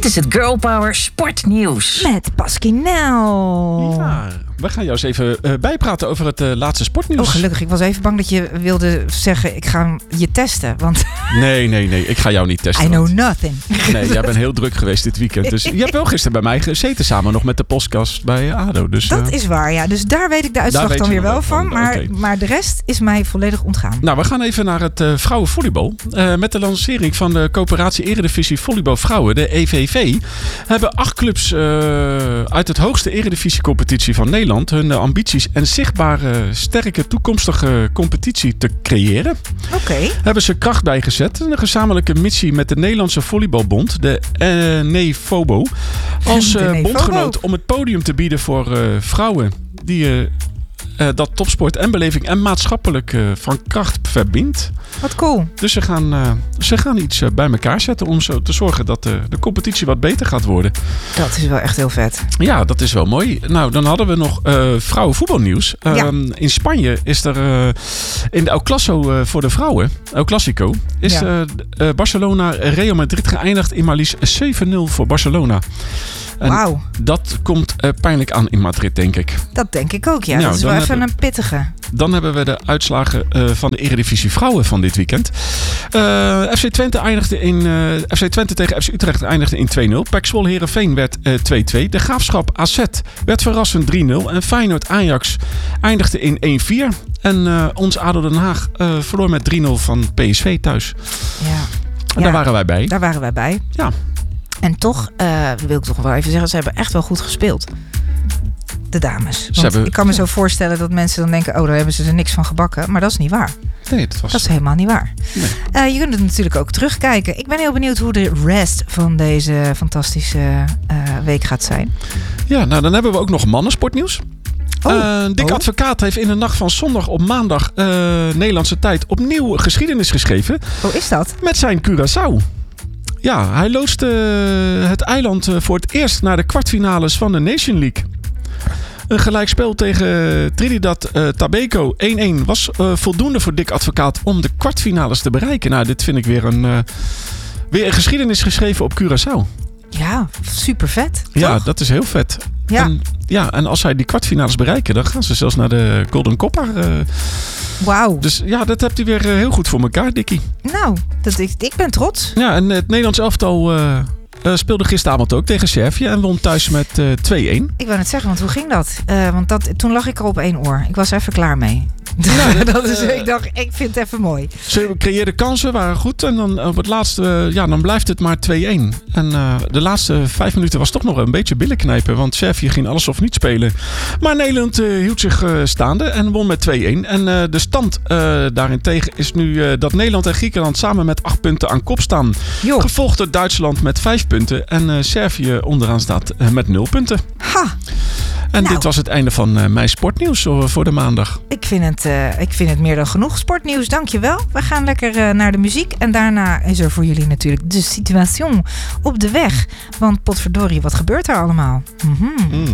Dit is het Girl Power Sportnieuws. Met Pasquinel. Ja, we gaan jou eens even bijpraten over het laatste sportnieuws. Oh, gelukkig. Ik was even bang dat je wilde zeggen, ik ga je testen. Want Nee. Ik ga jou niet testen. I know nothing. Nee, jij bent heel druk geweest dit weekend. Dus je hebt wel gisteren bij mij gezeten samen nog met de podcast bij ADO. Dus, Dat is waar, ja. Dus daar weet ik de uitslag dan weer wel van. Maar de rest is mij volledig ontgaan. Nou, we gaan even naar het vrouwenvolleybal. Met de lancering van de Coöperatie Eredivisie Volleybal Vrouwen, de EVV, hebben 8 clubs uit het hoogste eredivisiecompetitie van Nederland hun ambities en zichtbare, sterke toekomstige competitie te creëren. Oké. Hebben ze kracht bijgezet. Een gezamenlijke missie met de Nederlandse Volleybalbond, de NEVOBO, als bondgenoot om het podium te bieden voor vrouwen die dat topsport en beleving en maatschappelijk van kracht verbindt. Wat cool. Dus ze gaan iets bij elkaar zetten om zo te zorgen dat de competitie wat beter gaat worden. Dat is wel echt heel vet. Ja, dat is wel mooi. Nou, dan hadden we nog vrouwenvoetbalnieuws. In Spanje is er in de El Clasico voor de vrouwen, El Clasico, is Barcelona Real Madrid geëindigd in maar liefst 7-0 voor Barcelona. Wauw. Dat komt pijnlijk aan in Madrid, denk ik. Dat denk ik ook, ja. Nou, dat is wel even een pittige. Dan hebben we de uitslagen van de Eredivisie Vrouwen van dit weekend. FC Twente tegen FC Utrecht eindigde in 2-0. PEC Zwolle Heerenveen werd 2-2. De Graafschap AZ werd verrassend 3-0. En Feyenoord Ajax eindigde in 1-4. En ons ADO Den Haag verloor met 3-0 van PSV thuis. Ja. En daar waren wij bij. Daar waren wij bij. Ja. En toch wil ik toch wel even zeggen, ze hebben echt wel goed gespeeld. De dames. Ik kan me zo voorstellen dat mensen dan denken, daar hebben ze er niks van gebakken. Maar dat is niet waar. Nee, dat is helemaal niet waar. Nee. Je kunt het natuurlijk ook terugkijken. Ik ben heel benieuwd hoe de rest van deze fantastische week gaat zijn. Ja, nou dan hebben we ook nog mannensportnieuws. Dick Advocaat heeft in de nacht van zondag op maandag Nederlandse tijd opnieuw geschiedenis geschreven. Hoe is dat? Met zijn Curaçao. Ja, hij loodste het eiland voor het eerst naar de kwartfinales van de Nation League. Een gelijkspel tegen Trinidad Tobago 1-1 was voldoende voor Dick Advocaat om de kwartfinales te bereiken. Nou, dit vind ik weer een geschiedenis geschreven op Curaçao. Ja, super vet. Ja, dat is heel vet. Ja. En als zij die kwartfinales bereiken, dan gaan ze zelfs naar de Golden Coppa. Wauw. Dus ja, dat hebt hij weer heel goed voor elkaar, Dickie. Nou, ik ben trots. Ja, en het Nederlands elftal speelde gisteravond ook tegen Servië en won thuis met 2-1. Ik wou net zeggen, want hoe ging dat? Toen lag ik er op 1 oor. Ik was even klaar mee. Ja, ik dacht, ik vind het even mooi. Ze creëerden kansen, waren goed. En dan op het laatste, dan blijft het maar 2-1. En de laatste 5 minuten was toch nog een beetje billen knijpen. Want Servië ging alles of niet spelen. Maar Nederland hield zich staande en won met 2-1. En de stand daarentegen is nu dat Nederland en Griekenland samen met 8 punten aan kop staan. Jo. Gevolgd door Duitsland met 5 punten. En Servië onderaan staat met 0 punten. Ha! En dit was het einde van mijn sportnieuws voor de maandag. Ik vind het meer dan genoeg sportnieuws. Dankjewel. We gaan lekker naar de muziek. En daarna is er voor jullie natuurlijk de situation op de weg. Want potverdorie, wat gebeurt er allemaal?